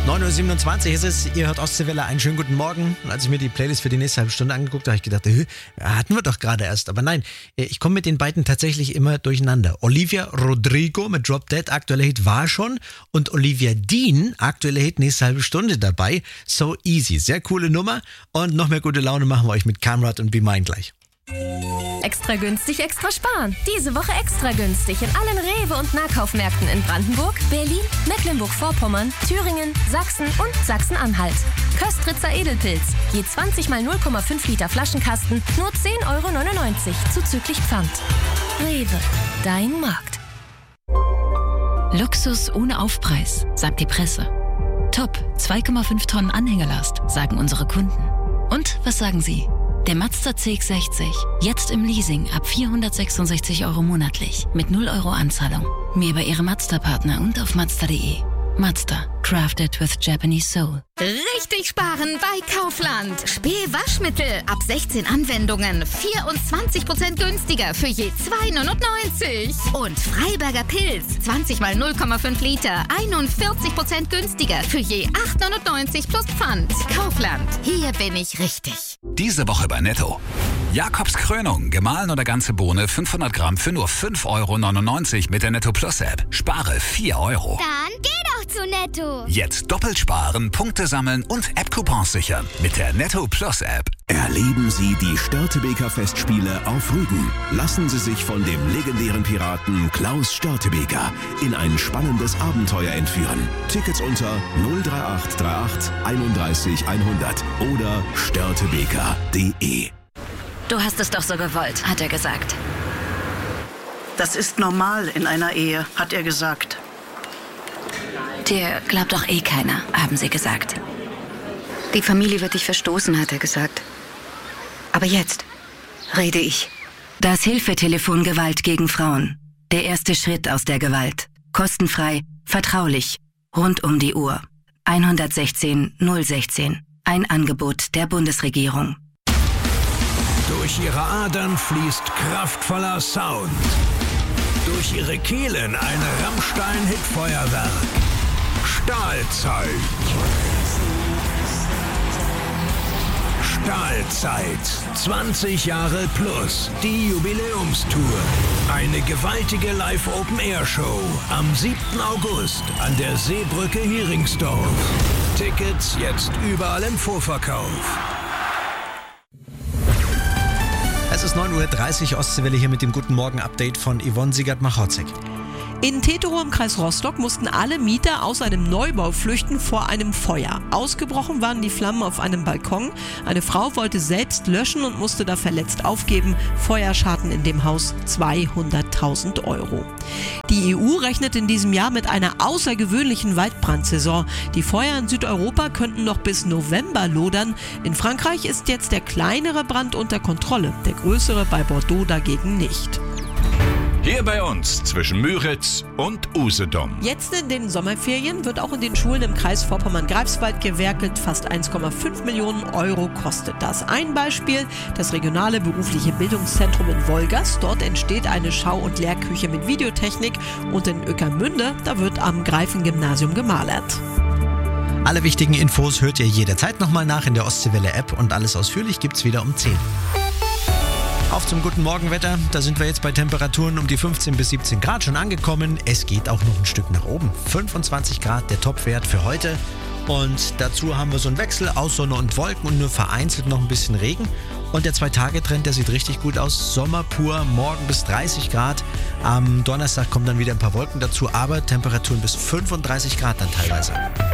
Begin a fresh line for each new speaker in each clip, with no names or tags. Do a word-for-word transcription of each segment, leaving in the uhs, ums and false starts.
neun Uhr siebenundzwanzig ist es, ihr hört Ostseewelle, einen schönen guten Morgen. Und als ich mir die Playlist für die nächste halbe Stunde angeguckt habe, habe ich gedacht, hö, hatten wir doch gerade erst. Aber nein, ich komme mit den beiden tatsächlich immer durcheinander. Olivia Rodrigo mit Drop Dead, aktueller Hit war schon. Und Olivia Dean, aktueller Hit, nächste halbe Stunde dabei. So Easy, sehr coole Nummer. Und noch mehr gute Laune machen wir euch mit Kamrat und Be Mine gleich.
Extra günstig, extra sparen. Diese Woche extra günstig in allen Rewe- und Nahkaufmärkten in Brandenburg, Berlin, Mecklenburg-Vorpommern, Thüringen, Sachsen und Sachsen-Anhalt. Köstritzer Edelpilz. Je zwanzig mal null Komma fünf Liter Flaschenkasten, nur zehn Euro neunundneunzig zuzüglich Pfand. Rewe, dein Markt.
Luxus ohne Aufpreis, sagt die Presse. Top, zwei Komma fünf Tonnen Anhängerlast, sagen unsere Kunden. Und was sagen Sie? Der Mazda C X sechzig, jetzt im Leasing ab vierhundertsechsundsechzig Euro monatlich mit null Euro Anzahlung. Mehr bei Ihrem Mazda-Partner und auf Mazda punkt de. Mazda, crafted with Japanese soul.
Richtig sparen bei Kaufland. Spee-Waschmittel ab sechzehn Anwendungen. vierundzwanzig Prozent günstiger für je zwei neunundneunzig. Und Freiberger Pilz. zwanzig mal null Komma fünf Liter. einundvierzig Prozent günstiger für je acht neunundneunzig plus Pfand. Kaufland. Hier bin ich richtig.
Diese Woche bei Netto. Jakobs Krönung, gemahlen oder ganze Bohne, fünfhundert Gramm für nur fünf Euro neunundneunzig mit der Netto Plus App. Spare vier Euro.
Dann geh doch zu Netto.
Jetzt doppelt sparen, Punkte sammeln und App-Coupons sichern mit der Netto Plus App.
Erleben Sie die Störtebeker Festspiele auf Rügen. Lassen Sie sich von dem legendären Piraten Klaus Störtebeker in ein spannendes Abenteuer entführen. Tickets unter null drei acht drei acht einunddreißig hundert oder störtebeker punkt de.
Du hast es doch so gewollt, hat er gesagt.
Das ist normal in einer Ehe, hat er gesagt.
Dir glaubt doch eh keiner, haben sie gesagt.
Die Familie wird dich verstoßen, hat er gesagt. Aber jetzt rede ich.
Das Hilfetelefon Gewalt gegen Frauen. Der erste Schritt aus der Gewalt. Kostenfrei, vertraulich, rund um die Uhr. eins sechzehn null sechzehn. Ein Angebot der Bundesregierung.
Durch ihre Adern fließt kraftvoller Sound. Durch ihre Kehlen ein Rammstein-Hitfeuerwerk. Stahlzeit. Stahlzeit. zwanzig Jahre plus. Die Jubiläumstour. Eine gewaltige Live-Open-Air-Show am siebten August an der Seebrücke Heringsdorf. Tickets jetzt überall im Vorverkauf.
Es ist neun Uhr dreißig, Ostseewelle hier mit dem Guten Morgen-Update von Yvonne Siegert-Machotzek.
In Teterow im Kreis Rostock mussten alle Mieter aus einem Neubau flüchten vor einem Feuer. Ausgebrochen waren die Flammen auf einem Balkon. Eine Frau wollte selbst löschen und musste da verletzt aufgeben. Feuerschaden in dem Haus zweihunderttausend Euro. Die E U rechnet in diesem Jahr mit einer außergewöhnlichen Waldbrandsaison. Die Feuer in Südeuropa könnten noch bis November lodern. In Frankreich ist jetzt der kleinere Brand unter Kontrolle, der größere bei Bordeaux dagegen nicht.
Hier bei uns zwischen Müritz und Usedom.
Jetzt in den Sommerferien wird auch in den Schulen im Kreis Vorpommern-Greifswald gewerkelt. Fast eins Komma fünf Millionen Euro kostet das. Ein Beispiel, das regionale berufliche Bildungszentrum in Wolgast. Dort entsteht eine Schau- und Lehrküche mit Videotechnik. Und in Ueckermünde, da wird am Greifengymnasium gemalert.
Alle wichtigen Infos hört ihr jederzeit nochmal nach in der Ostseewelle-App und alles ausführlich gibt's wieder um zehn. Auf zum guten Morgenwetter, da sind wir jetzt bei Temperaturen um die fünfzehn bis siebzehn Grad schon angekommen. Es geht auch noch ein Stück nach oben. fünfundzwanzig Grad der Topwert für heute. Und dazu haben wir so einen Wechsel aus Sonne und Wolken und nur vereinzelt noch ein bisschen Regen. Und der Zwei-Tage-Trend, der sieht richtig gut aus. Sommer pur, morgen bis dreißig Grad. Am Donnerstag kommen dann wieder ein paar Wolken dazu, aber Temperaturen bis fünfunddreißig Grad dann teilweise.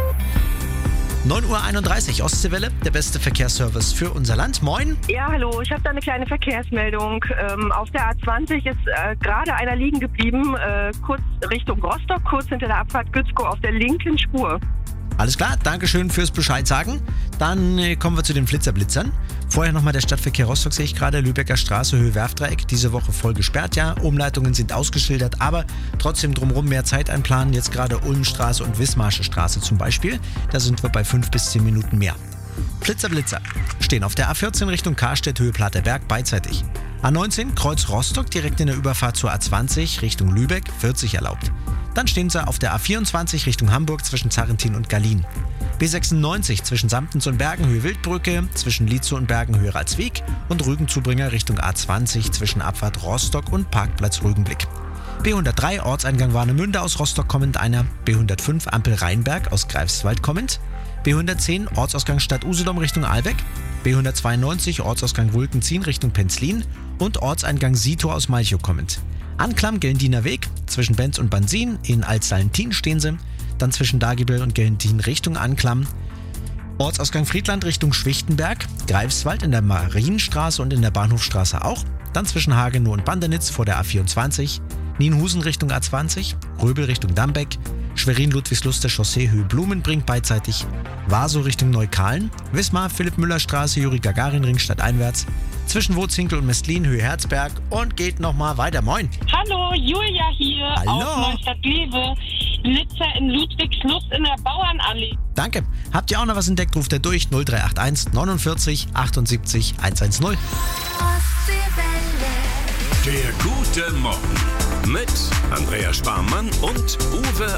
neun Uhr einunddreißig, Ostseewelle, der beste Verkehrsservice für unser Land. Moin.
Ja, hallo, ich habe da eine kleine Verkehrsmeldung. Ähm, auf der A zwanzig ist äh, gerade einer liegen geblieben, äh, kurz Richtung Rostock, kurz hinter der Abfahrt Gützkow auf der linken Spur.
Alles klar, Dankeschön fürs Bescheid sagen. Dann äh, kommen wir zu den Flitzerblitzern. Vorher nochmal der Stadtverkehr Rostock, sehe ich gerade, Lübecker Straße, Höhe Werftdreieck, diese Woche voll gesperrt, ja. Umleitungen sind ausgeschildert, aber trotzdem drumherum mehr Zeit einplanen. Jetzt gerade Ulmstraße und Wismarsche Straße zum Beispiel. Da sind wir bei fünf bis zehn Minuten mehr. Flitzerblitzer stehen auf der A vierzehn Richtung Karstedt, Höhe Platterberg, beidseitig. A neunzehn, Kreuz Rostock, direkt in der Überfahrt zur A zwanzig Richtung Lübeck, vierzig erlaubt. Dann stehen sie auf der A vierundzwanzig Richtung Hamburg zwischen Zarrentin und Gallien. B sechsundneunzig zwischen Samtens und Bergenhöhe Wildbrücke, zwischen Lietzow und Bergenhöhe Ratzweg und Rügenzubringer Richtung A zwanzig zwischen Abfahrt Rostock und Parkplatz Rügenblick. B hundertdrei Ortseingang Warnemünde aus Rostock kommend einer, B hundertfünf Ampel Rheinberg aus Greifswald kommend, B hundertzehn Ortsausgang Stadt Usedom Richtung Ahlbeck, B hundertzweiundneunzig Ortsausgang Wulkenzien Richtung Penzlin und Ortseingang Sito aus Malchow kommend. Anklam Gellendiner Weg, zwischen Benz und Bansin, in Altsallentin stehen sie, dann zwischen Dagibel und Gellendin Richtung Anklam. Ortsausgang Friedland Richtung Schwichtenberg, Greifswald in der Marienstraße und in der Bahnhofstraße auch, dann zwischen Hagenow und Bandernitz vor der A vierundzwanzig, Nienhusen Richtung A zwanzig, Röbel Richtung Dambeck, Schwerin-Ludwigslust der Chaussee Höhe Blumenbrink beidseitig, Warsow Richtung Neukalen, Wismar Philipp-Müller-Straße, Juri-Gagarin-Ring stadteinwärts, zwischen Wotzinkel und Mestlin Höhe Herzberg und geht nochmal weiter. Moin!
Hallo, Julia hier
Hallo.
aus Neustadt-Lewe. Blitzer in Ludwigslust in der Bauernallee.
Danke. Habt ihr auch noch was entdeckt, ruft er durch null drei acht eins neunundvierzig achtundsiebzig hundertzehn.
Der gute Morgen mit Andrea Sparmann und Uwe